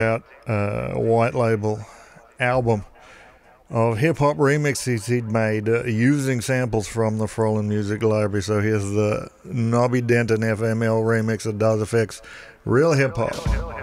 out a white label album of hip hop remixes he'd made using samples from the Frolin Music Library. So here's the Nobby Denton FML remix of Daz Effects Real Hip Hop.